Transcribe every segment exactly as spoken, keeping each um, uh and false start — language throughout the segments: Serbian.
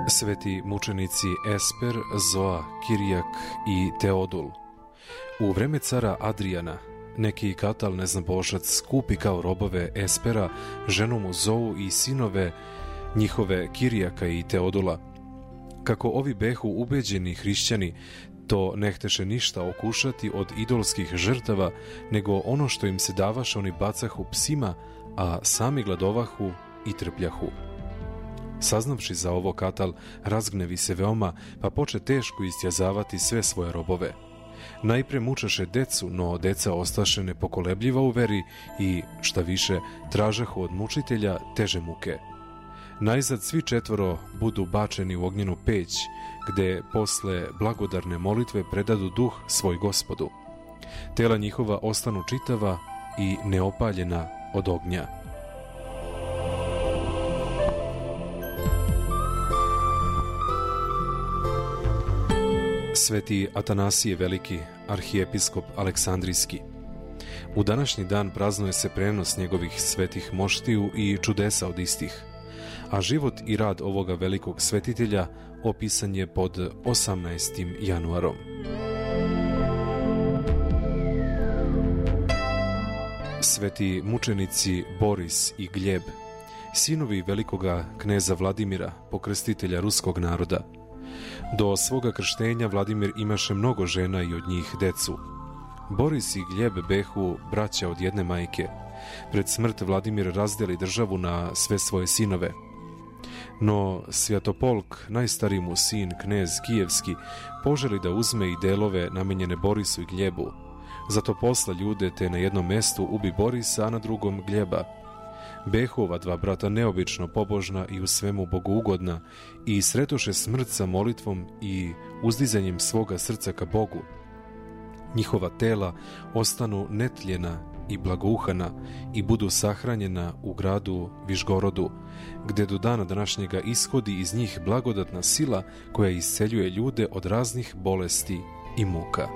Sveti mučenici Esper, Zoa, Kirijak i Teodul. U vreme cara Adrijana, neki katal neznabošac kupi kao robove Espera, ženu mu Zou i sinove njihove Kirijaka i Teodula. Kako ovi behu ubeđeni hrišćani, to ne hteše ništa okušati od idolskih žrtava, nego ono što im se davaše oni bacahu psima, a sami gladovahu i trpljahu. Saznavši za ovo katal, razgnevi se veoma, pa poče teško istjazavati sve svoje robove. Najpre mučaše decu, no deca ostaše nepokolebljiva u veri i, šta više, tražahu od mučitelja teže muke. Najzad svi četvoro budu bačeni u ognjenu peć, gde posle blagodarne molitve predadu duh svoj Gospodu. Tela njihova ostanu čitava i neopaljena od ognja. Sveti Atanasije Veliki, arhijepiskop Aleksandrijski. U današnji dan praznuje se prenos njegovih svetih moštiju i čudesa od istih, a život i rad ovoga velikog svetitelja opisan je pod osamnaestim januarom. Sveti mučenici Boris i Gljeb, sinovi velikoga kneza Vladimira, pokrstitelja ruskog naroda. Do svoga krštenja Vladimir imaše mnogo žena i od njih decu. Boris i Gljeb behu braća od jedne majke. Pred smrt Vladimir razdeli državu na sve svoje sinove. No Svjatopolk, najstariji mu sin, knez Kijevski, poželi da uzme i delove namenjene Borisu i Gljebu. Zato posla ljude te na jednom mestu ubi Borisa, a na drugom Gljeba. Behu ova dva brata neobično pobožna i u svemu bogougodna i sretoše smrt sa molitvom i uzdizanjem svoga srca ka Bogu. Njihova tela ostanu netljena i blagouhana i budu sahranjena u gradu Višgorodu, gde do dana današnjega ishodi iz njih blagodatna sila koja isceljuje ljude od raznih bolesti i muka.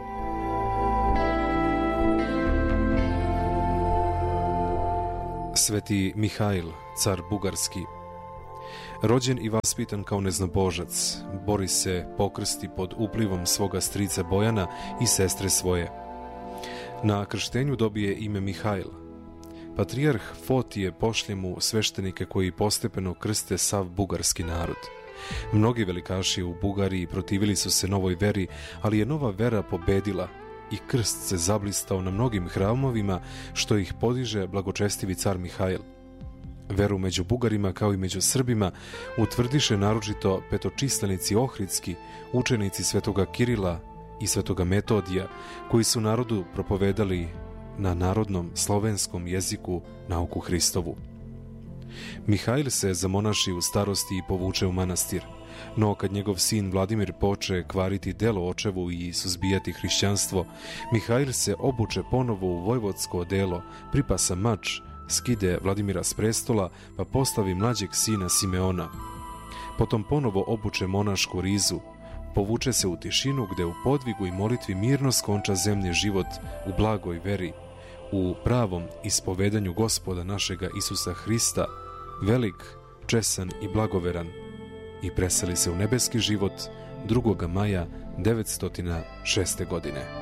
Sveti Mihail, car bugarski. Rođen i vaspitan kao neznabožac, Boris se pokrsti pod uplivom svoga strica Bojana i sestre svoje. Na krštenju dobije ime Mihail. Patrijarh Fotije pošlje mu sveštenike koji postepeno krste sav bugarski narod. Mnogi velikaši u Bugariji protivili su se novoj veri, ali je nova vera pobedila i krst se zablistao na mnogim hramovima, što ih podiže blagočestivi car Mihail. Veru među Bugarima kao i među Srbima utvrdiše naročito petočislenici Ohridski, učenici svetoga Kirila i svetoga Metodija, koji su narodu propovedali na narodnom slovenskom jeziku nauku Hristovu. Mihail se zamonaši u starosti i povuče u manastir, no kad njegov sin Vladimir poče kvariti delo očevu i suzbijati hrišćanstvo, Mihail se obuče ponovo u vojvodsko odelo, pripasa mač, skide Vladimira s prestola, pa postavi mlađeg sina Simeona. Potom ponovo obuče monašku rizu, povuče se u tišinu gde u podvigu i molitvi mirno skonča zemlji život u blagoj veri, u pravom ispovedanju Gospoda našega Isusa Hrista, velik, česan i blagoveran, i preseli se u nebeski život drugog maja devetsto šeste godine.